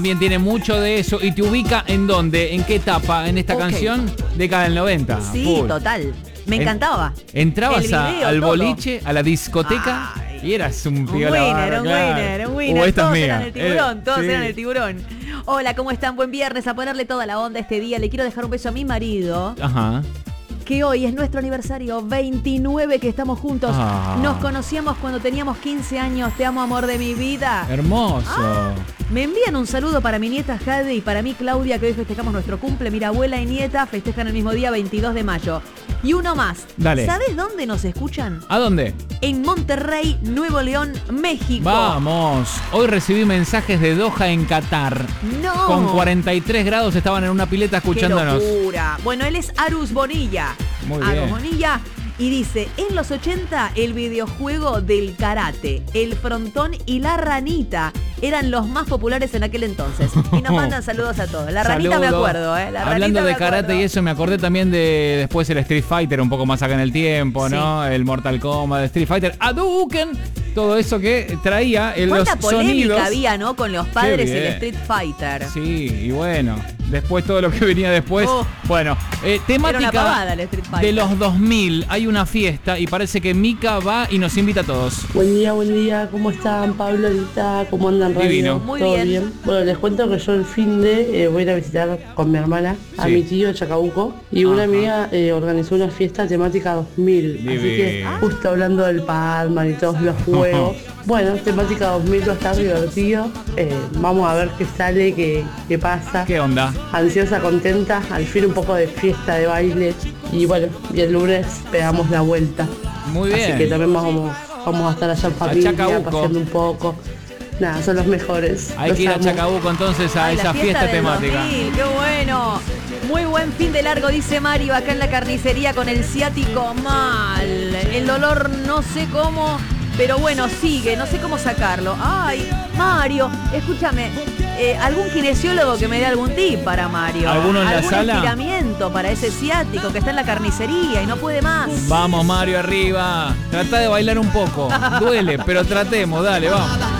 También tiene mucho de eso. ¿Y te ubica en dónde? ¿En qué etapa? ¿En esta canción? Década del 90. Sí, Full. total. Me encantaba. Entrabas El video, al todo. boliche, a la discoteca y eras un piola. Un winner. Esta es Todos mía. eran el tiburón, todos Sí. eran el tiburón. Hola, ¿cómo están? Buen viernes, a ponerle toda la onda este día. Le quiero dejar un beso a mi marido, Ajá. que hoy es nuestro aniversario 29 que estamos juntos. Ah. Nos conocíamos cuando teníamos 15 años. Te amo, amor de mi vida. Hermoso. Me envían un saludo para mi nieta Jade y para mí Claudia, que hoy festejamos nuestro cumple. Mira, abuela y nieta festejan el mismo día, 22 de mayo. Y uno más. Dale. ¿Sabes dónde nos escuchan? ¿A dónde? En Monterrey, Nuevo León, México. Vamos. Hoy recibí mensajes de Doha en Qatar. ¡No! Con 43 grados estaban en una pileta escuchándonos. ¡Qué locura! Bueno, él es Arus Bonilla. Muy Arus bien. Bonilla. Y dice, en los 80 el videojuego del karate, el frontón y la ranita eran los más populares en aquel entonces. Y nos mandan saludos a todos. La ranita me Saludos. acuerdo, ¿eh? La Hablando ranita de me karate acuerdo. y eso, me acordé también de después el Street Fighter, un poco más acá en el tiempo, Sí. ¿no? El Mortal Kombat, Street Fighter, Hadouken, todo eso que traía en los ¿Cuánta polémica sonidos. había, no? Con los padres y el bien. Street Fighter. Sí, y bueno, después todo lo que venía después. Oh. Bueno, Era una temática pavada el Street Fighter. de los 2000, hay una fiesta y parece que Mika va y nos invita a todos. Buen día, ¿cómo están? Pablo, Lita, ¿cómo andan? Radio? Divino. Muy ¿Todo bien. Bueno, les cuento que yo el fin de voy a ir a visitar con mi hermana a Sí. mi tío de Chacabuco y una Ajá. amiga organizó una fiesta temática 2000. Así que Divino. justo hablando del Padman y todos los juegos. Bueno, temática 2000 va a estar divertido. Vamos a ver qué sale, qué pasa. ¿Qué onda? Ansiosa, contenta, al fin un poco de fiesta, de baile. Y bueno, y el lunes pegamos la vuelta. Muy bien. Así que también vamos a estar allá en familia, Chacabuco. paseando un poco. Nada, son los mejores. Hay Los que ir a amo. Chacabuco entonces a Ay, la esa fiesta del temática. 2000, ¡qué bueno! Muy buen fin de largo, dice Mario, acá en la carnicería con el ciático mal. El dolor no sé cómo, pero bueno, sigue, no sé cómo sacarlo. Ay, Mario, escúchame, algún kinesiólogo que me dé algún tip para Mario. ¿Alguno en la sala? Algún estiramiento para ese ciático que está en la carnicería y no puede más. Vamos, Mario, arriba. Trata de bailar un poco. Duele, pero tratemos, dale, vamos.